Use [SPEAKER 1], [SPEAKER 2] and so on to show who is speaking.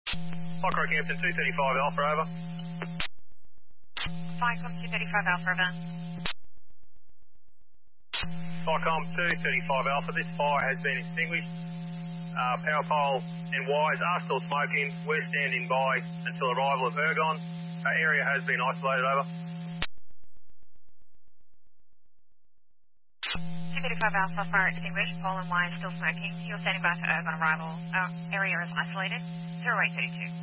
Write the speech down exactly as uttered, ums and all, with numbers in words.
[SPEAKER 1] Micro Campton two thirty-five Alpha, over.
[SPEAKER 2] Vicom two thirty-five Alpha, over.
[SPEAKER 1] Vicom two thirty-five Alpha, this fire has been extinguished. Uh, power pole and wires are still smoking. We're standing by until arrival of Ergon. Our area has been isolated, over.
[SPEAKER 2] two thirty-five Alpha, fire extinguished, pole and wire still smoking. You're standing by for Ergon arrival. Our area is isolated. zero eight thirty-two.